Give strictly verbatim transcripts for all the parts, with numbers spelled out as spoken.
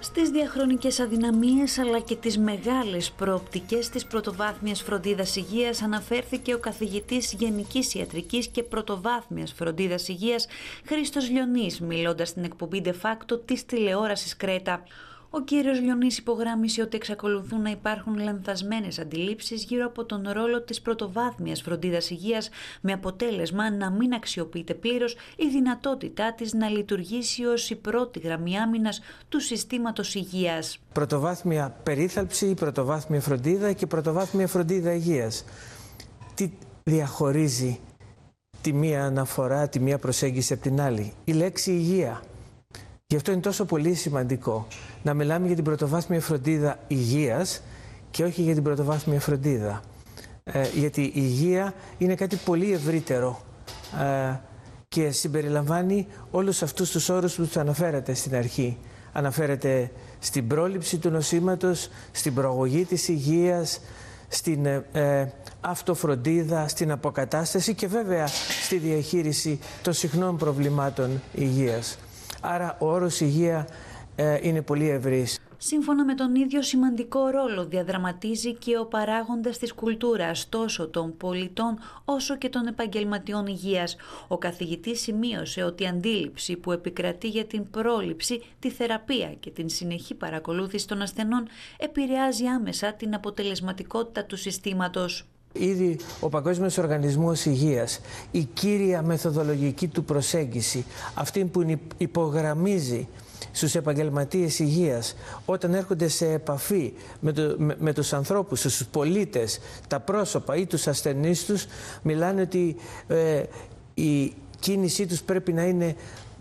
Στις διαχρονικές αδυναμίες αλλά και τις μεγάλες προοπτικές της πρωτοβάθμιας φροντίδας υγείας αναφέρθηκε ο καθηγητής Γενικής Ιατρικής και Πρωτοβάθμιας Φροντίδας Υγείας Χρήστος Λιονής, μιλώντας στην εκπομπή De Facto της τηλεόρασης Κρέτα. Ο κύριος Λιονής υπογράμμισε ότι εξακολουθούν να υπάρχουν λανθασμένες αντιλήψεις γύρω από τον ρόλο της πρωτοβάθμιας φροντίδας υγείας, με αποτέλεσμα να μην αξιοποιείται πλήρως η δυνατότητά της να λειτουργήσει ως η πρώτη γραμμή άμυνας του συστήματος υγείας. Πρωτοβάθμια περίθαλψη, πρωτοβάθμια φροντίδα και πρωτοβάθμια φροντίδα υγείας. Τι διαχωρίζει τη μία αναφορά, τη μία προσέγγιση από την άλλη? Η λέξη υγεία. Γι' αυτό είναι τόσο πολύ σημαντικό να μιλάμε για την πρωτοβάθμια φροντίδα υγείας και όχι για την πρωτοβάθμια φροντίδα. Ε, γιατί η υγεία είναι κάτι πολύ ευρύτερο ε, και συμπεριλαμβάνει όλους αυτούς τους όρους που τους αναφέρατε στην αρχή. Αναφέρεται στην πρόληψη του νοσήματος, στην προαγωγή της υγείας, στην ε, αυτοφροντίδα, στην αποκατάσταση και βέβαια στη διαχείριση των συχνών προβλημάτων υγείας. Άρα ο όρος υγεία ε, είναι πολύ ευρύς. Σύμφωνα με τον ίδιο, σημαντικό ρόλο διαδραματίζει και ο παράγοντας της κουλτούρας, τόσο των πολιτών όσο και των επαγγελματιών υγείας. Ο καθηγητής σημείωσε ότι η αντίληψη που επικρατεί για την πρόληψη, τη θεραπεία και την συνεχή παρακολούθηση των ασθενών επηρεάζει άμεσα την αποτελεσματικότητα του συστήματος. Ήδη ο Παγκόσμιος Οργανισμός Υγείας, η κύρια μεθοδολογική του προσέγγιση, αυτή που υπογραμμίζει στους επαγγελματίες υγείας όταν έρχονται σε επαφή με, το, με, με τους ανθρώπους, τους πολίτες, τα πρόσωπα ή τους ασθενείς τους, μιλάνε ότι ε, η κίνησή τους πρέπει να είναι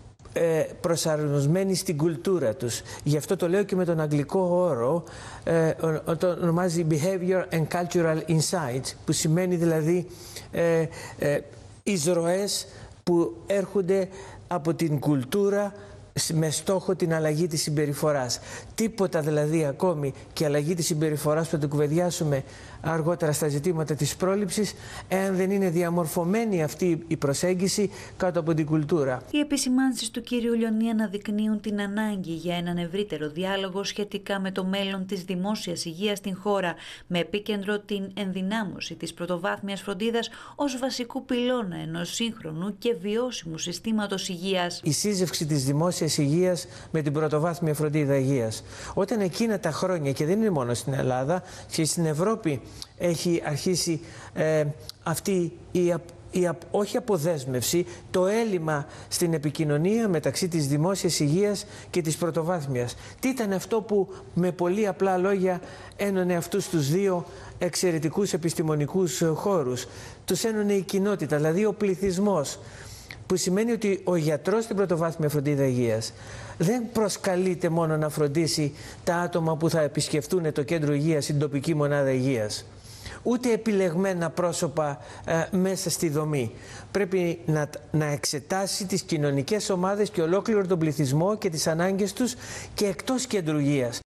προσαρμοσμένοι στην κουλτούρα τους. Γι' αυτό το λέω και με τον αγγλικό όρο, ε, το ονομάζει Behavior and Cultural Insights, που σημαίνει δηλαδή ε, ε, εισρωές που έρχονται από την κουλτούρα με στόχο την αλλαγή της συμπεριφοράς. Τίποτα δηλαδή ακόμη και αλλαγή της συμπεριφοράς που θα το κουβεντιάσουμε αργότερα στα ζητήματα της πρόληψης, εάν δεν είναι διαμορφωμένη αυτή η προσέγγιση κάτω από την κουλτούρα. Οι επισημάνσεις του κύριου Λιονή αναδεικνύουν την ανάγκη για έναν ευρύτερο διάλογο σχετικά με το μέλλον της δημόσιας υγείας στην χώρα, με επίκεντρο την ενδυνάμωση της πρωτοβάθμιας φροντίδας ως βασικού πυλώνα ενός σύγχρονου και βιώσιμου συστήματος υγείας. Η σύζευξη της δημόσιας υγείας με την πρωτοβάθμια φροντίδα υγείας. Όταν εκείνα τα χρόνια, και δεν είναι μόνο στην Ελλάδα, και στην Ευρώπη έχει αρχίσει ε, αυτή η, η όχι αποδέσμευση, το έλλειμμα στην επικοινωνία μεταξύ της δημόσιας υγείας και της πρωτοβάθμιας. Τι ήταν αυτό που με πολύ απλά λόγια ένωνε αυτούς τους δύο εξαιρετικούς επιστημονικούς χώρους? Τους ένωνε η κοινότητα, δηλαδή ο πληθυσμός, που σημαίνει ότι ο γιατρός στην πρωτοβάθμια φροντίδα υγείας δεν προσκαλείται μόνο να φροντίσει τα άτομα που θα επισκεφτούν το κέντρο υγείας ή την τοπική μονάδα υγείας, ούτε επιλεγμένα πρόσωπα ε, μέσα στη δομή. Πρέπει να, να εξετάσει τις κοινωνικές ομάδες και ολόκληρο τον πληθυσμό και τις ανάγκες τους και εκτός κέντρου υγείας.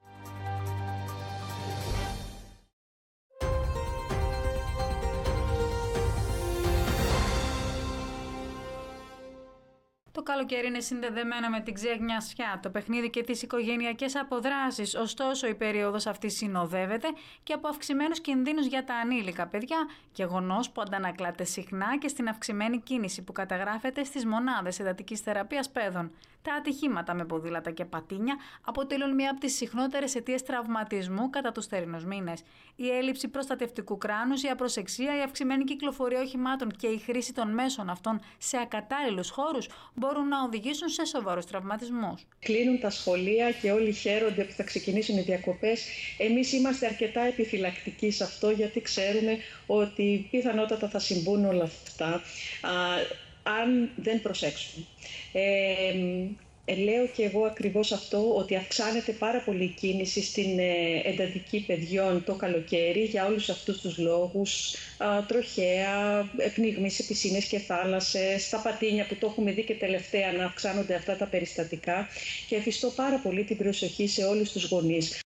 Το καλοκαίρι είναι συνδεδεμένο με την ξεγνιασιά, το παιχνίδι και τις οικογενειακές αποδράσεις. Ωστόσο, η περίοδος αυτή συνοδεύεται και από αυξημένους κινδύνους για τα ανήλικα παιδιά, γεγονός που αντανακλάται συχνά και στην αυξημένη κίνηση που καταγράφεται στις μονάδες εντατικής θεραπείας παιδών. Τα ατυχήματα με ποδήλατα και πατίνια αποτελούν μία από τις συχνότερες αιτίες τραυματισμού κατά τους θερινούς μήνες. Η έλλειψη προστατευτικού κράνους, η απροσεξία, η αυξημένη κυκλοφορία οχημάτων και η χρήση των μέσων αυτών σε ακατάλληλους χώρους μπορούν να οδηγήσουν σε σοβαρούς τραυματισμούς. Κλείνουν τα σχολεία και όλοι χαίρονται που θα ξεκινήσουν οι διακοπές. Εμείς είμαστε αρκετά επιφυλακτικοί σε αυτό, γιατί ξέρουμε ότι πιθανότατα θα συμβούν όλα αυτά α, αν δεν προσέξουμε. Ε, Ε, λέω και εγώ ακριβώς αυτό, ότι αυξάνεται πάρα πολύ η κίνηση στην ε, εντατική παιδιών το καλοκαίρι για όλους αυτούς τους λόγους, α, τροχαία, πνιγμοί σε πισίνες και θάλασσες, τα πατίνια που το έχουμε δει και τελευταία να αυξάνονται αυτά τα περιστατικά, και εφιστώ πάρα πολύ την προσοχή σε όλους τους γονείς.